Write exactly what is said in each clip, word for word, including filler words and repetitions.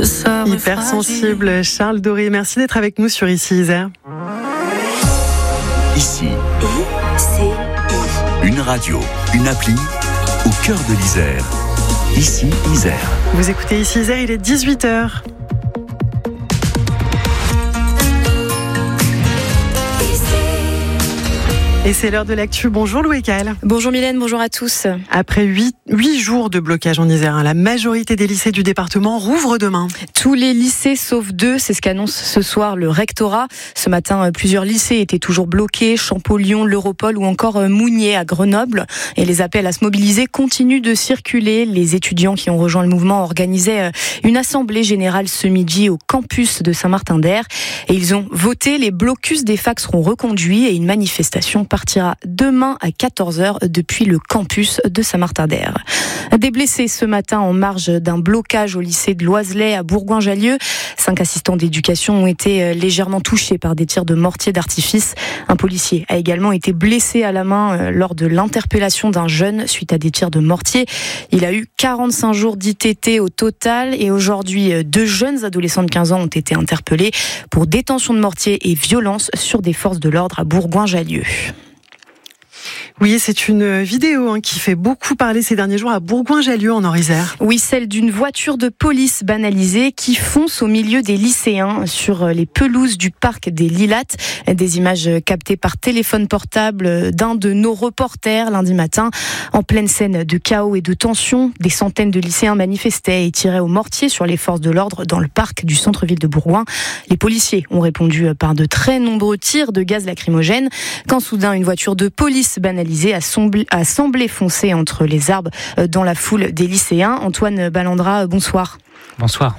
Je serai Hyper sensible, Charles Doré. Merci d'être avec nous sur Ici Isère. Ici, I C I. une radio, une appli au cœur de l'Isère. Ici Isère. Vous écoutez Ici Isère, il est dix-huit heures. Et c'est l'heure de l'actu. Bonjour Louis Cal. Bonjour Mylène, bonjour à tous. Après huit, huit jours de blocage en Isère, la majorité des lycées du département rouvrent demain. Tous les lycées sauf deux, c'est ce qu'annonce ce soir le rectorat. Ce matin, plusieurs lycées étaient toujours bloqués, Champollion, l'Europol ou encore Mounier à Grenoble. Et les appels à se mobiliser continuent de circuler. Les étudiants qui ont rejoint le mouvement organisaient une assemblée générale ce midi au campus de Saint-Martin-d'Air. Et ils ont voté, les blocus des facs seront reconduits et une manifestation partira demain à quatorze heures depuis le campus de Saint-Martin-d'Air. Des blessés ce matin en marge d'un blocage au lycée de Loiselet à Bourgoin-Jallieu. Cinq assistants d'éducation ont été légèrement touchés par des tirs de mortier d'artifice. Un policier a également été blessé à la main lors de l'interpellation d'un jeune suite à des tirs de mortier. Il a eu quarante-cinq jours d'I T T au total et aujourd'hui, deux jeunes adolescents de quinze ans ont été interpellés pour détention de mortier et violence sur des forces de l'ordre à Bourgoin-Jallieu. Oui, c'est une vidéo hein, qui fait beaucoup parler ces derniers jours à Bourgoin-Jallieu en Nord-Isère. Oui, celle d'une voiture de police banalisée qui fonce au milieu des lycéens sur les pelouses du parc des Lilates. Des images captées par téléphone portable d'un de nos reporters lundi matin. En pleine scène de chaos et de tension, des centaines de lycéens manifestaient et tiraient au mortier sur les forces de l'ordre dans le parc du centre-ville de Bourgoin. Les policiers ont répondu par de très nombreux tirs de gaz lacrymogène quand soudain une voiture de police banalisée a semblé foncer entre les arbres dans la foule des lycéens. Antoine Ballandra, bonsoir. Bonsoir.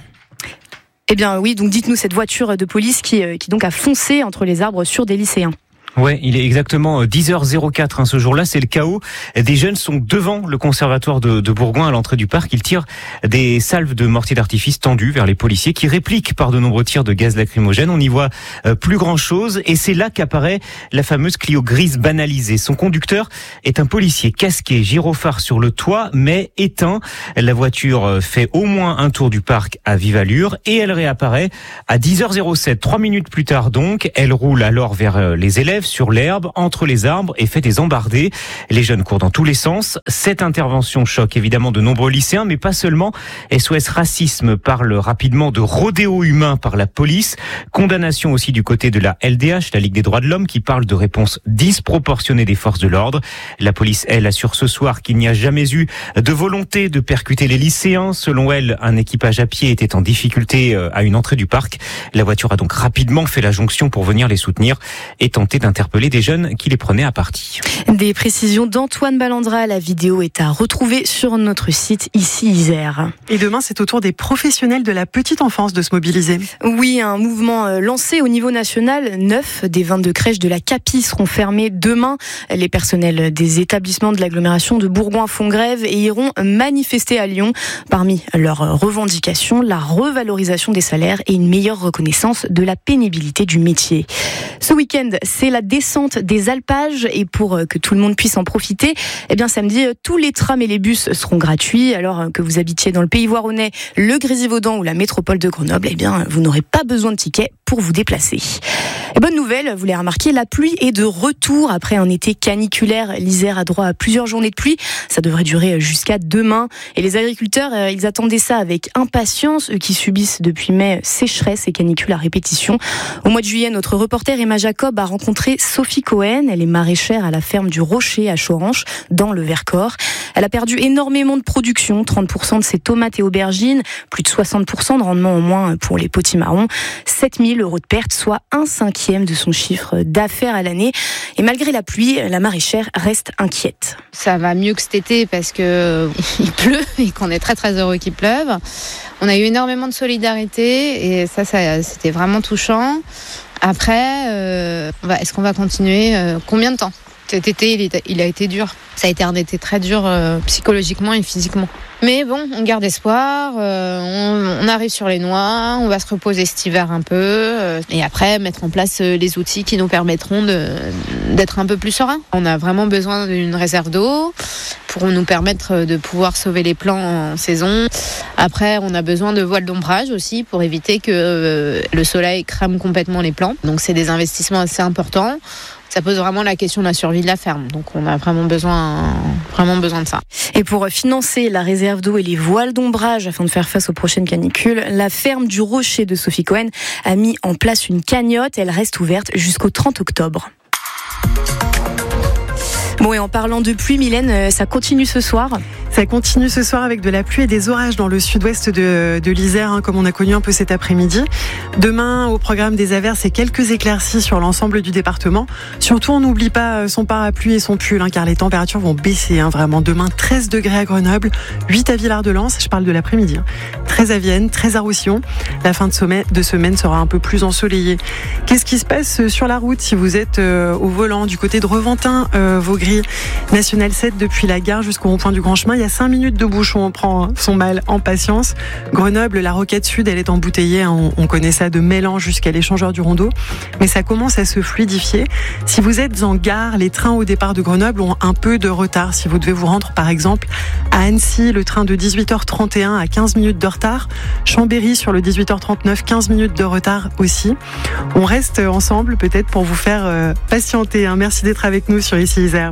Eh bien oui, donc dites-nous cette voiture de police qui, qui donc a foncé entre les arbres sur des lycéens. Ouais, il est exactement dix heures zéro quatre hein, ce jour-là, c'est le chaos. Des jeunes sont devant le conservatoire de, de Bourgoin à l'entrée du parc. Ils tirent des salves de mortier d'artifice tendues vers les policiers qui répliquent par de nombreux tirs de gaz lacrymogène. On n'y voit euh, plus grand-chose et c'est là qu'apparaît la fameuse Clio grise banalisée. Son conducteur est un policier casqué, gyrophare sur le toit mais éteint. La voiture fait au moins un tour du parc à vive allure et elle réapparaît à dix heures zéro sept, trois minutes plus tard donc. Elle roule alors vers les élèves sur l'herbe, entre les arbres et fait des embardées. Les jeunes courent dans tous les sens. Cette intervention choque évidemment de nombreux lycéens, mais pas seulement. S O S Racisme parle rapidement de rodéo humain par la police. Condamnation aussi du côté de la L D H, la Ligue des droits de l'homme, qui parle de réponses disproportionnées des forces de l'ordre. La police, elle, assure ce soir qu'il n'y a jamais eu de volonté de percuter les lycéens. Selon elle, un équipage à pied était en difficulté à une entrée du parc. La voiture a donc rapidement fait la jonction pour venir les soutenir et tenter d'interpeller interpeller des jeunes qui les prenaient à partie. Des précisions d'Antoine Ballandra. La vidéo est à retrouver sur notre site Ici Isère. Et demain, c'est au tour des professionnels de la petite enfance de se mobiliser. Oui, un mouvement lancé au niveau national. Neuf des vingt-deux crèches de la CAPI seront fermées demain. Les personnels des établissements de l'agglomération de Bourgoin font grève et iront manifester à Lyon. Parmi leurs revendications, la revalorisation des salaires et une meilleure reconnaissance de la pénibilité du métier. Ce week-end, c'est la descente des alpages et pour que tout le monde puisse en profiter, eh bien samedi, tous les trams et les bus seront gratuits. Alors que vous habitiez dans le Pays Voironnais, le Grésivaudan ou la métropole de Grenoble, eh bien vous n'aurez pas besoin de tickets pour vous déplacer. Et bonne nouvelle, vous l'avez remarqué, la pluie est de retour après un été caniculaire. L'Isère a droit à plusieurs journées de pluie. Ça devrait durer jusqu'à demain. Et les agriculteurs, ils attendaient ça avec impatience, eux qui subissent depuis mai sécheresse et canicules à répétition. Au mois de juillet, notre reporter Emma Jacob a rencontré Sophie Cohen. Elle est maraîchère à la ferme du Rocher à Choranche, dans le Vercors. Elle a perdu énormément de production, trente pour cent de ses tomates et aubergines, plus de soixante pour cent de rendement en moins pour les potimarrons, sept mille euros de perte, soit un cinquième de son chiffre d'affaires à l'année. Et malgré la pluie, la maraîchère reste inquiète. Ça va mieux que cet été parce que il pleut et qu'on est très très heureux qu'il pleuve. On a eu énormément de solidarité et ça, ça c'était vraiment touchant. Après, euh, est-ce qu'on va continuer euh, combien de temps ? Cet été, il, est, il a été dur. Ça a été un été très dur euh, psychologiquement et physiquement. Mais bon, on garde espoir, euh, On arrive sur les noix, on va se reposer cet hiver un peu euh, et après mettre en place euh, les outils qui nous permettront de, d'être un peu plus sereins. On a vraiment besoin d'une réserve d'eau pour nous permettre de pouvoir sauver les plants en saison. Après, on a besoin de voiles d'ombrage aussi pour éviter que euh, le soleil crame complètement les plants. Donc c'est des investissements assez importants. Ça pose vraiment la question de la survie de la ferme. Donc on a vraiment besoin, vraiment besoin de ça. Et pour financer la réserve d'eau et les voiles d'ombrage afin de faire face aux prochaines canicules, la ferme du Rocher de Sophie Cohen a mis en place une cagnotte. Elle reste ouverte jusqu'au trente octobre. Bon, et en parlant de pluie, Mylène, ça continue ce soir. Ça continue ce soir avec de la pluie et des orages dans le sud-ouest de, de l'Isère, hein, comme on a connu un peu cet après-midi. Demain, au programme des averses et quelques éclaircies sur l'ensemble du département. Surtout, on n'oublie pas son parapluie et son pull, hein, car les températures vont baisser. Hein, vraiment, demain, treize degrés à Grenoble, huit à Villard-de-Lans, je parle de l'après-midi. Hein, treize à Vienne, treize à Roussillon. La fin de semaine, de semaine sera un peu plus ensoleillée. Qu'est-ce qui se passe sur la route si vous êtes euh, au volant du côté de Reventin, euh, Vaugry, National sept depuis la gare jusqu'au rond-point du Grand Chemin? Il y a cinq minutes de bouchon, on prend son mal en patience. Grenoble, la Roquette Sud, elle est embouteillée, on, on connaît ça de Mélan jusqu'à l'échangeur du Rondeau, mais ça commence à se fluidifier. Si vous êtes en gare, les trains au départ de Grenoble ont un peu de retard. Si vous devez vous rendre par exemple à Annecy, le train de dix-huit heures trente et un a quinze minutes de retard. Chambéry sur le dix-huit heures trente-neuf, quinze minutes de retard aussi. On reste ensemble peut-être pour vous faire euh, patienter. Hein. Merci d'être avec nous sur Ici Isère.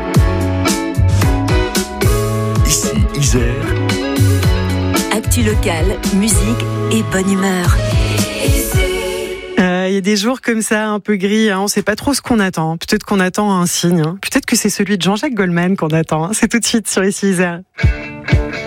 Ici Isère. Actu locale, musique et bonne humeur. Il euh, y a des jours comme ça, un peu gris, hein, on ne sait pas trop ce qu'on attend. Peut-être qu'on attend un signe, hein. Peut-être que c'est celui de Jean-Jacques Goldman qu'on attend. Hein. C'est tout de suite sur Ici Isère.